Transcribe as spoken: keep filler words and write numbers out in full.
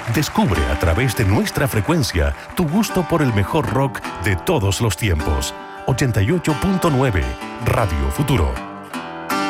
Descubre a través de nuestra frecuencia tu gusto por el mejor rock de todos los tiempos. ochenta y ocho punto nueve Radio Futuro.